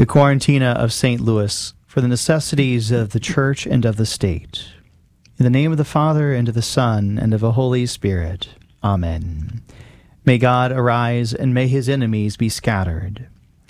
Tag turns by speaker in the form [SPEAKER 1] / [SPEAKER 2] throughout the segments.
[SPEAKER 1] the Quarantina of St. Louis, for the necessities of the Church and of the State. In the name of the Father, and of the Son, and of the Holy Spirit. Amen. May God arise, and may his enemies be scattered.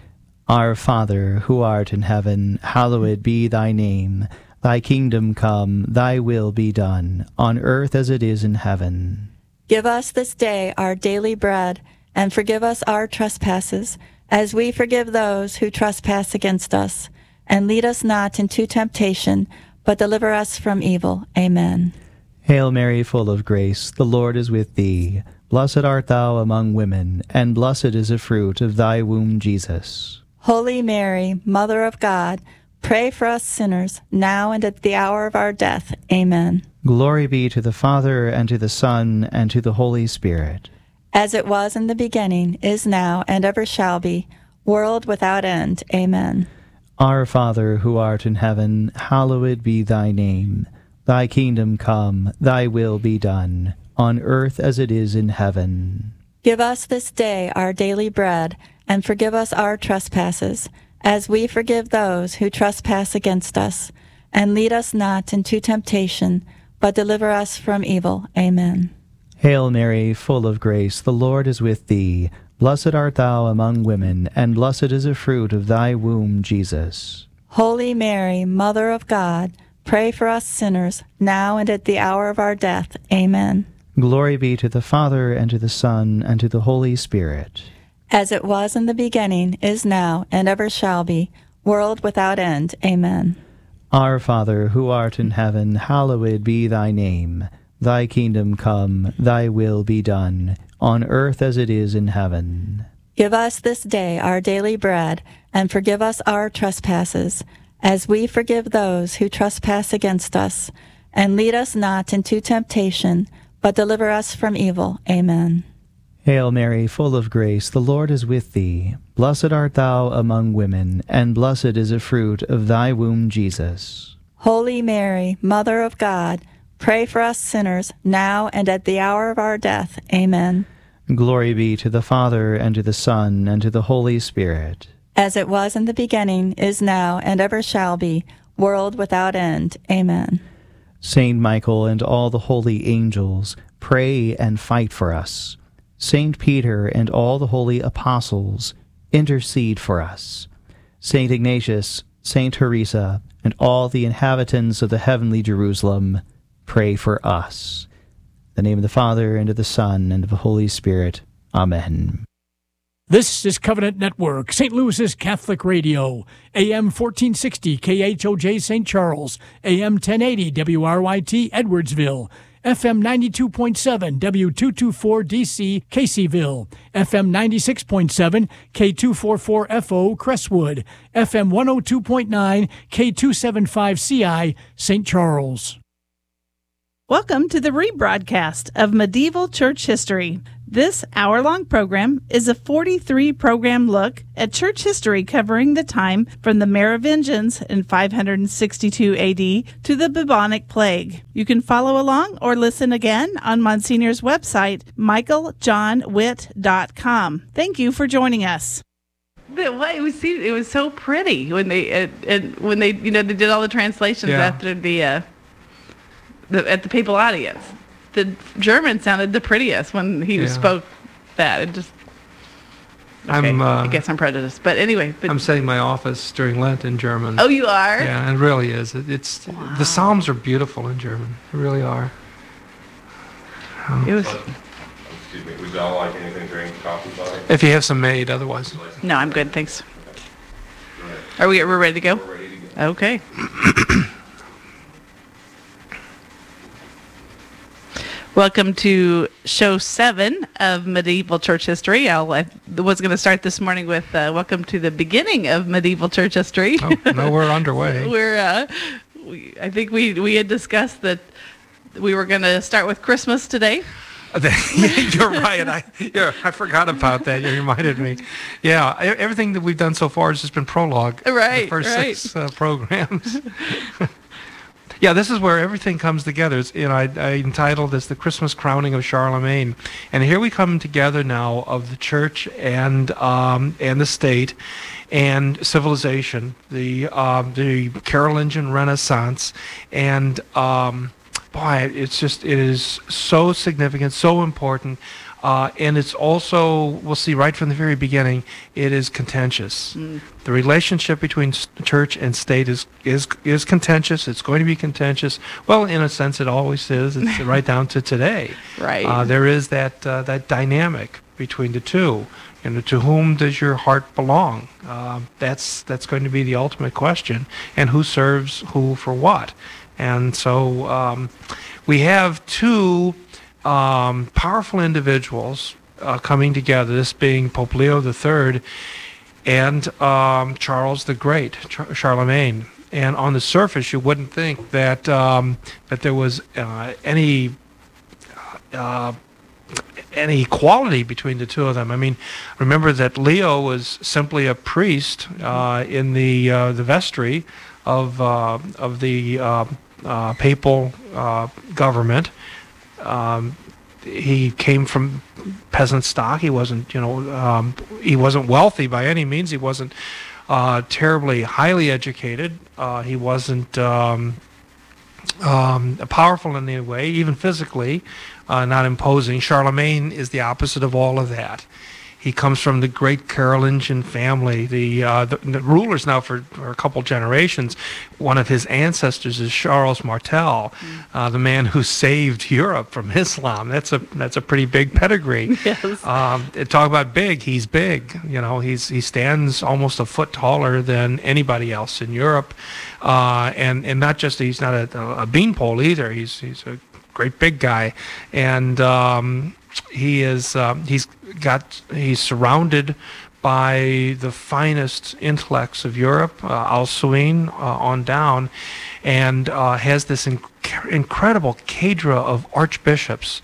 [SPEAKER 1] Our Father, who art in heaven, hallowed be thy name. Thy kingdom come, thy will be done, on earth as it is in heaven.
[SPEAKER 2] Give us this day our daily bread, and forgive us our trespasses, as we forgive those who trespass against us. And lead us not into temptation, but deliver us from evil. Amen.
[SPEAKER 1] Hail Mary, full of grace, the Lord is with thee. Blessed art thou among women, and blessed is the fruit of thy womb, Jesus.
[SPEAKER 2] Holy Mary, Mother of God, pray for us sinners, now and at the hour of our death. Amen.
[SPEAKER 1] Glory be to the Father, and to the Son, and to the Holy Spirit.
[SPEAKER 2] As it was in the beginning, is now, and ever shall be, world without end. Amen.
[SPEAKER 1] Our Father, who art in heaven, hallowed be thy name. Thy kingdom come, thy will be done, on earth as it is in heaven.
[SPEAKER 2] Give us this day our daily bread, and forgive us our trespasses, as we forgive those who trespass against us. And lead us not into temptation, but deliver us from evil. Amen.
[SPEAKER 1] Hail Mary, full of grace, the Lord is with thee. Blessed art thou among women, and blessed is the fruit of thy womb, Jesus.
[SPEAKER 2] Holy Mary, Mother of God, pray for us sinners, now and at the hour of our death. Amen.
[SPEAKER 1] Glory be to the Father, and to the Son, and to the Holy Spirit.
[SPEAKER 2] As it was in the beginning, is now, and ever shall be, world without end. Amen.
[SPEAKER 1] Our Father, who art in heaven, hallowed be thy name. Thy kingdom come, thy will be done, on earth as it is in heaven.
[SPEAKER 2] Give us this day our daily bread, and forgive us our trespasses, as we forgive those who trespass against us. And lead us not into temptation, but deliver us from evil. Amen.
[SPEAKER 1] Hail Mary, full of grace, the Lord is with thee. Blessed art thou among women, and blessed is the fruit of thy womb, Jesus.
[SPEAKER 2] Holy Mary, Mother of God, pray for us sinners, now and at the hour of our death. Amen.
[SPEAKER 1] Glory be to the Father, and to the Son, and to the Holy Spirit.
[SPEAKER 2] As it was in the beginning, is now, and ever shall be, world without end. Amen.
[SPEAKER 1] Saint Michael and all the holy angels, pray and fight for us. Saint Peter and all the holy apostles, intercede for us. Saint Ignatius, Saint Teresa, and all the inhabitants of the heavenly Jerusalem, pray for us. In the name of the Father, and of the Son, and of the Holy Spirit. Amen.
[SPEAKER 3] This is Covenant Network, St. Louis's Catholic Radio, AM 1460 KHOJ St. Charles, AM 1080 WRYT Edwardsville, FM 92.7 W224DC Caseyville, FM 96.7 K244FO Crestwood, FM 102.9 K275CI St. Charles.
[SPEAKER 4] Welcome to the rebroadcast of Medieval Church History. This hour-long program is a 43-program look at church history covering the time from the Merovingians in 562 A.D. to the bubonic plague. You can follow along or listen again on Monsignor's website, michaeljohnwitt.com. Thank you for joining us.
[SPEAKER 5] It was so pretty when they they did all the translations after at the papal audience. The German sounded the prettiest when he spoke that. It just. Okay, I guess I'm prejudiced, but anyway.
[SPEAKER 6] I'm saying my office during Lent in German.
[SPEAKER 5] Oh, you are?
[SPEAKER 6] Yeah, it really is. It's wow. The Psalms are beautiful in German. They really are.
[SPEAKER 5] It was.
[SPEAKER 7] Excuse me. Would y'all like anything to drink? Coffee, buddy?
[SPEAKER 6] If you have some made, otherwise.
[SPEAKER 5] No, I'm good. Thanks. We're ready to go?
[SPEAKER 7] We're ready to go.
[SPEAKER 5] Okay. Welcome to show 7 of Medieval Church History. I was going to start this morning with welcome to the beginning of Medieval Church History.
[SPEAKER 6] Oh, no, we're underway.
[SPEAKER 5] I think we had discussed that we were going to start with Christmas today.
[SPEAKER 6] You're right. I forgot about that. You reminded me. Yeah, everything that we've done so far has just been prologue.
[SPEAKER 5] Right.
[SPEAKER 6] The first 6 programs. Yeah, this is where everything comes together. It's, I entitled this "The Christmas Crowning of Charlemagne," and here we come together now of the church and the state and civilization, the Carolingian Renaissance, and boy, it is so significant, so important. And it's also, we'll see right from the very beginning, it is contentious. The relationship between church and state is contentious. It's going to be contentious. Well, in a sense, it always is. It's right down to today.
[SPEAKER 5] Right.
[SPEAKER 6] There is that dynamic between the two. And to whom does your heart belong? That's going to be the ultimate question. And who serves who for what? And so we have two powerful individuals coming together, this being Pope Leo III and Charles the Great, Charlemagne. And on the surface, you wouldn't think that there was any equality between the two of them. I mean, remember that Leo was simply a priest in the vestry of the papal government. He came from peasant stock. He wasn't, he wasn't wealthy by any means. He wasn't terribly highly educated. He wasn't powerful in any way, even physically, not imposing. Charlemagne is the opposite of all of that. He comes from the great Carolingian family, the rulers now for a couple generations. One of his ancestors is Charles Martel, the man who saved Europe from Islam. That's a pretty big pedigree.
[SPEAKER 5] Yes.
[SPEAKER 6] Talk about big. He's big. He stands almost a foot taller than anybody else in Europe, and not just he's not a beanpole either. He's a great big guy, and he's surrounded by the finest intellects of Europe, Al-Cuin on down, and has this incredible cadre of archbishops.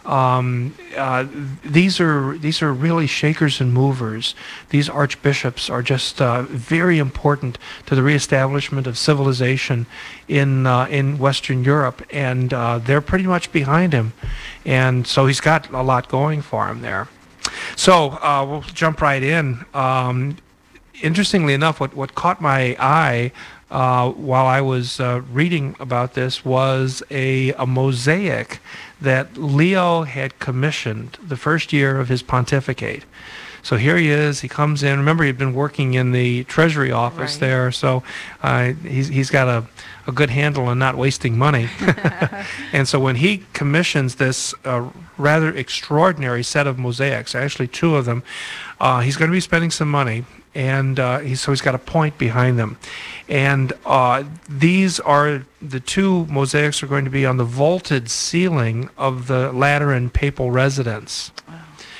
[SPEAKER 6] These are really shakers and movers. These archbishops are just very important to the reestablishment of civilization in Western Europe, and they're pretty much behind him. And so he's got a lot going for him there. So we'll jump right in. Interestingly enough, what caught my eye while I was reading about this was a mosaic that Leo had commissioned the first year of his pontificate. So here he is. He comes in. Remember, he'd been working in the Treasury office
[SPEAKER 5] Right.
[SPEAKER 6] there, so he's got a good handle on not wasting money. And so when he commissions this rather extraordinary set of mosaics, actually two of them, he's going to be spending some money, and he's got a point behind them. And these are the two mosaics are going to be on the vaulted ceiling of the Lateran papal residence.
[SPEAKER 5] Wow.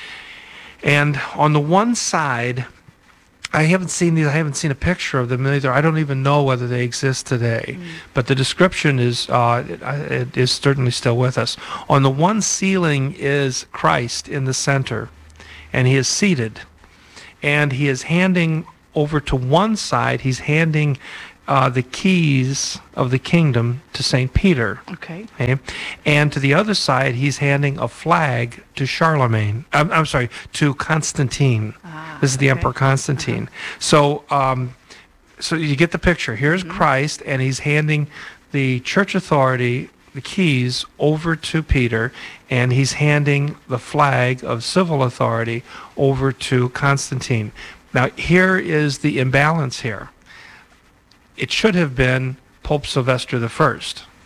[SPEAKER 6] And on the one side, I haven't seen these. I haven't seen a picture of them either. I don't even know whether they exist today. But the description is it is certainly still with us. On the one ceiling is Christ in the center, and he is seated, and he is handing over to one side. He's handing the keys of the kingdom to St. Peter.
[SPEAKER 5] Okay.
[SPEAKER 6] Okay? And to the other side, he's handing a flag to Charlemagne. I'm sorry, to Constantine. This is the
[SPEAKER 5] okay.
[SPEAKER 6] Emperor Constantine. So you get the picture. Here's Christ, and he's handing the church authority, the keys, over to Peter, and he's handing the flag of civil authority over to Constantine. Now, here is the imbalance here. It should have been Pope Sylvester I.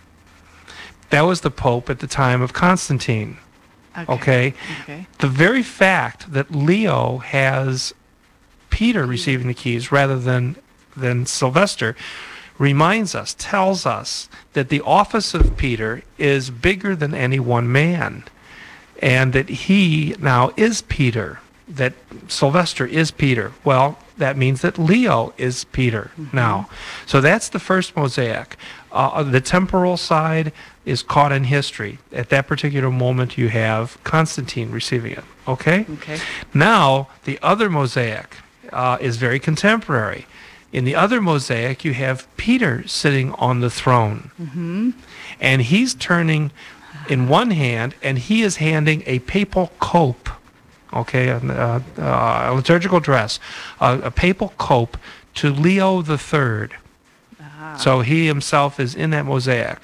[SPEAKER 6] That was the Pope at the time of Constantine. Okay? The very fact that Leo has Peter receiving the keys rather than Sylvester reminds us, tells us that the office of Peter is bigger than any one man, and that he now is Peter, that Sylvester is Peter. Well, that means that Leo is Peter now. So that's the first mosaic. The temporal side is caught in history. At that particular moment, you have Constantine receiving it. Okay?
[SPEAKER 5] Okay.
[SPEAKER 6] Now, the other mosaic is very contemporary. In the other mosaic, you have Peter sitting on the throne.
[SPEAKER 5] Mm-hmm.
[SPEAKER 6] And he's turning in one hand, and he is handing a papal cope, okay, a liturgical dress, a papal cope to Leo III. So he himself is in that mosaic.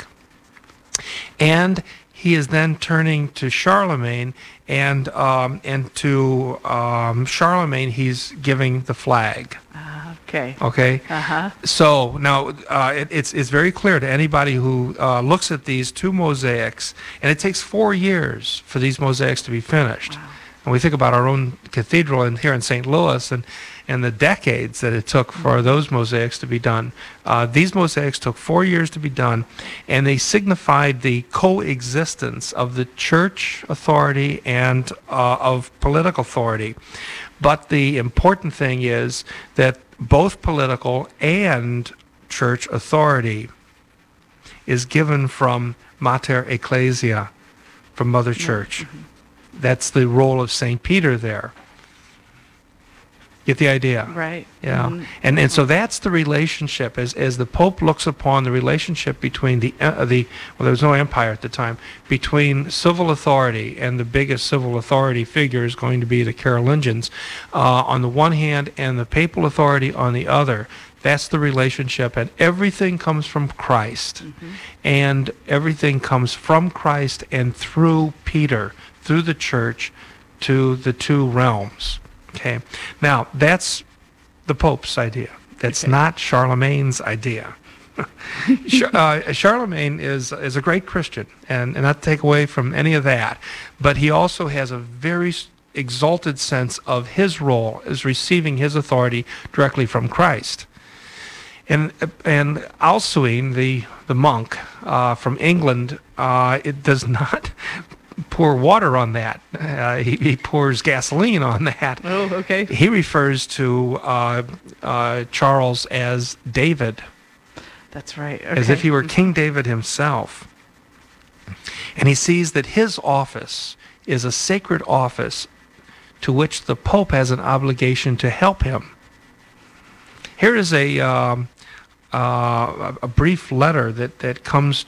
[SPEAKER 6] And he is then turning to Charlemagne, and to Charlemagne he's giving the flag.
[SPEAKER 5] Okay.
[SPEAKER 6] Okay.
[SPEAKER 5] Uh-huh.
[SPEAKER 6] So now it's very clear to anybody who looks at these two mosaics, and it takes 4 years for these mosaics to be finished.
[SPEAKER 5] Wow.
[SPEAKER 6] And we think about our own cathedral here in St. Louis, and the decades that it took for those mosaics to be done. These mosaics took 4 years to be done, and they signified the coexistence of the church authority and of political authority. But the important thing is that both political and church authority is given from Mater Ecclesia, from Mother Church.
[SPEAKER 5] Mm-hmm.
[SPEAKER 6] That's the role of St. Peter there. Get the idea?
[SPEAKER 5] Right.
[SPEAKER 6] Yeah.
[SPEAKER 5] Mm-hmm.
[SPEAKER 6] And so that's the relationship as the Pope looks upon the relationship between well, there was no empire at the time, between civil authority, and the biggest civil authority figure is going to be the Carolingians on the one hand, and the papal authority on the other. That's the relationship, and everything comes from Christ.
[SPEAKER 5] Mm-hmm.
[SPEAKER 6] And everything comes from Christ and through Peter, through the church, to the two realms. Okay. Now, that's the Pope's idea. That's
[SPEAKER 5] Okay.
[SPEAKER 6] not Charlemagne's idea. Charlemagne is a great Christian, and not to take away from any of that, but he also has a very exalted sense of his role as receiving his authority directly from Christ. And Alcuin, the monk from England, it does not pour water on that. He pours gasoline on that.
[SPEAKER 5] Oh, okay.
[SPEAKER 6] He refers to Charles as David,
[SPEAKER 5] That's right. Okay.
[SPEAKER 6] as if he were King David himself. And he sees that his office is a sacred office to which the Pope has an obligation to help him. Here is a brief letter that comes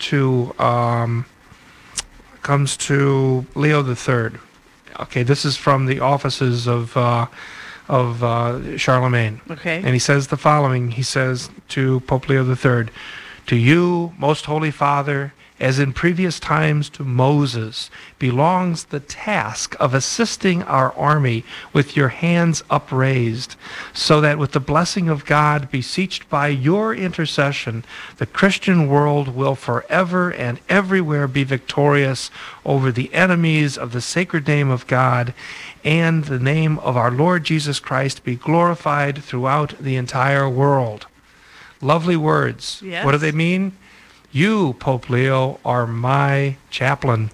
[SPEAKER 6] to Leo III. Okay, this is from the offices of Charlemagne.
[SPEAKER 5] Okay.
[SPEAKER 6] And he says the following. He says to Pope Leo III, "To you, most holy Father, as in previous times to Moses, belongs the task of assisting our army with your hands upraised, so that with the blessing of God, beseeched by your intercession, the Christian world will forever and everywhere be victorious over the enemies of the sacred name of God, and the name of our Lord Jesus Christ be glorified throughout the entire world." Lovely words.
[SPEAKER 5] Yes.
[SPEAKER 6] What do they mean? You, Pope Leo, are my chaplain.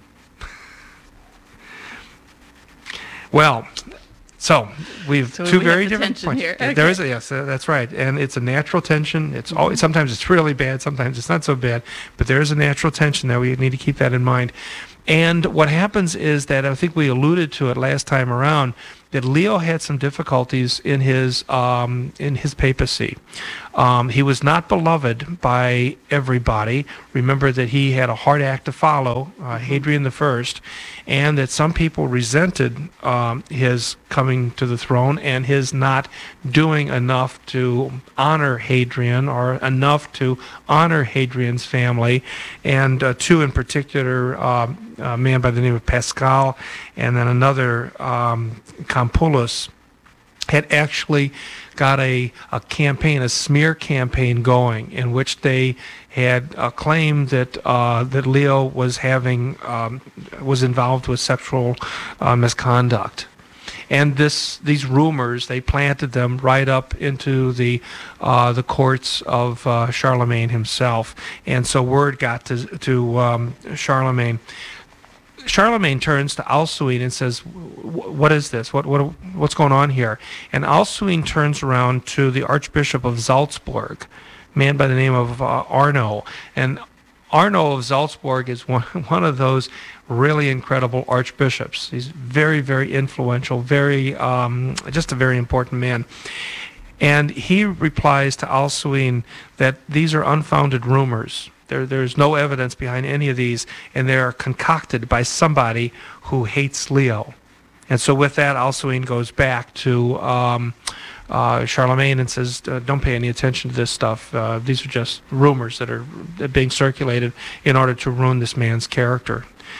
[SPEAKER 6] Well, so we've
[SPEAKER 5] So
[SPEAKER 6] two
[SPEAKER 5] we
[SPEAKER 6] very
[SPEAKER 5] have the
[SPEAKER 6] different
[SPEAKER 5] tension
[SPEAKER 6] points.
[SPEAKER 5] here.
[SPEAKER 6] There
[SPEAKER 5] Okay.
[SPEAKER 6] is yes, that's right, and it's a natural tension. It's always, sometimes it's really bad, sometimes it's not so bad, but there is a natural tension there. We need to keep that in mind. And what happens is that, I think we alluded to it last time around, that Leo had some difficulties in his papacy. He was not beloved by everybody. Remember that he had a hard act to follow, Hadrian I, and that some people resented his coming to the throne and his not doing enough to honor Hadrian, or enough to honor Hadrian's family, and two in particular, a man by the name of Pascal, and then another, Campulus, had actually got a campaign, a smear campaign going, in which they had claimed that that Leo was was involved with sexual misconduct. And these rumors, they planted them right up into the courts of Charlemagne himself, and so word got to Charlemagne. Charlemagne turns to Alcuin and says, "What is this? What's going on here?" And Alcuin turns around to the Archbishop of Salzburg, a man by the name of Arno. And Arno of Salzburg is one of those really incredible archbishops. He's very, very influential, just a very important man. And he replies to Al-Suin that these are unfounded rumors. There's no evidence behind any of these, and they're concocted by somebody who hates Leo. And so with that, Al-Suin goes back to Charlemagne and says, don't pay any attention to this stuff. These are just rumors that are being circulated in order to ruin this man's character,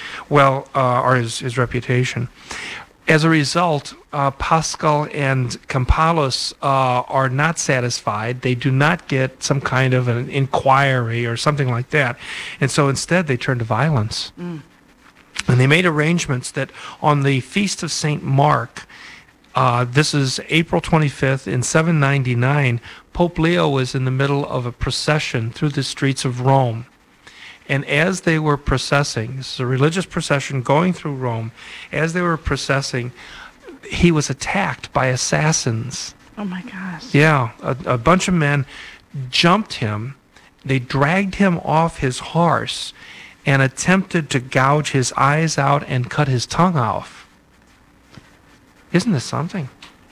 [SPEAKER 6] or his reputation. As a result, Pascal and Campalus are not satisfied. They do not get some kind of an inquiry or something like that. And so instead they turn to violence. And they made arrangements that on the Feast of St. Mark, this is April 25th in 799, Pope Leo was in the middle of a procession through the streets of Rome. And as they were processing, this is a religious procession going through Rome, as they were processing, he was attacked by assassins.
[SPEAKER 5] Oh my gosh.
[SPEAKER 6] Yeah, a bunch of men jumped him. They dragged him off his horse and attempted to gouge his eyes out and cut his tongue off. Isn't this something?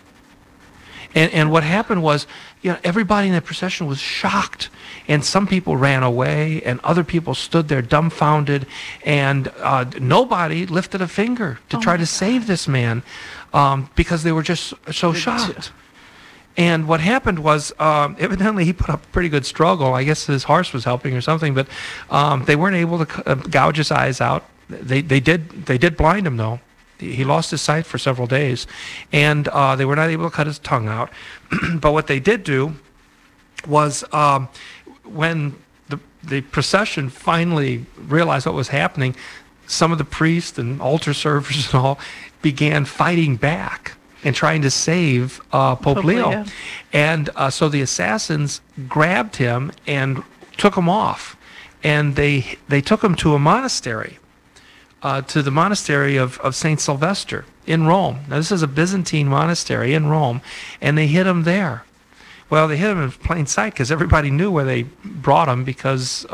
[SPEAKER 6] And what happened was, everybody in the procession was shocked, and some people ran away, and other people stood there dumbfounded, and nobody lifted a finger to try to save this man because they were just so shocked. And what happened was, evidently he put up a pretty good struggle. I guess his horse was helping or something, but they weren't able to gouge his eyes out. They did blind him, though. He lost his sight for several days, and they were not able to cut his tongue out. But what they did do was, when the procession finally realized what was happening, some of the priests and altar servers and all began fighting back and trying to save Pope Leo. And so the assassins grabbed him and took him off, and they took him to a monastery. To the monastery of St. Sylvester in Rome. Now, this is a Byzantine monastery in Rome, and they hid him there. Well, they hid him in plain sight because everybody knew where they brought him because,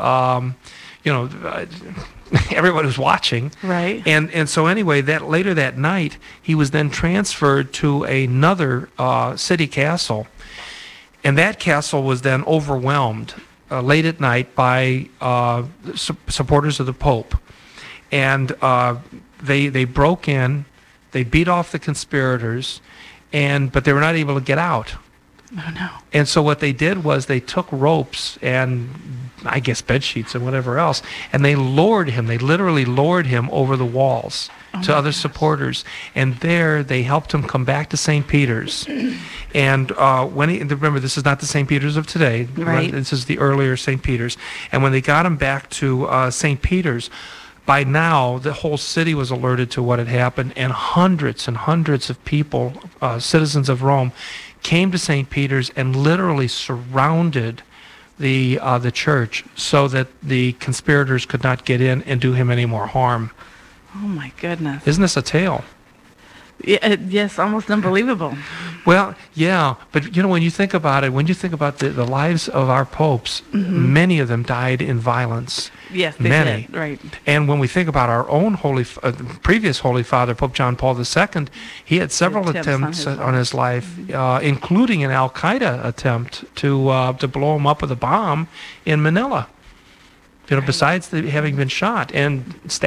[SPEAKER 6] everyone was watching.
[SPEAKER 5] Right.
[SPEAKER 6] And so anyway, later that night, he was then transferred to another city castle, and that castle was then overwhelmed late at night by supporters of the Pope. And they broke in, they beat off the conspirators, but they were not able to get out.
[SPEAKER 5] Oh, no.
[SPEAKER 6] And so what they did was they took ropes and, I guess, bed sheets and whatever else, and they lured him. They literally lured him over the walls to other supporters. And there they helped him come back to St. Peter's. And remember, this is not the St. Peter's of today.
[SPEAKER 5] Right.
[SPEAKER 6] This is the earlier St. Peter's. And when they got him back to St. Peter's, by now, the whole city was alerted to what had happened, and hundreds of people, citizens of Rome, came to St. Peter's and literally surrounded the church so that the conspirators could not get in and do him any more harm.
[SPEAKER 5] Oh my goodness.
[SPEAKER 6] Isn't this a tale?
[SPEAKER 5] Yeah, yes, almost unbelievable.
[SPEAKER 6] Well, yeah, but when you think about it, when you think about the lives of our popes, many of them died in violence.
[SPEAKER 5] Yes, they did, right.
[SPEAKER 6] And when we think about our own previous Holy Father, Pope John Paul II, he had several attempts on his life, including an Al-Qaeda attempt to blow him up with a bomb in Manila. Besides having been shot and stabbed.